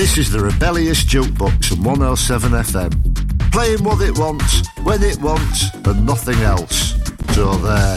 This is the Rebellious Jukebox on 107 FM. Playing what it wants, when it wants, and nothing else. So there.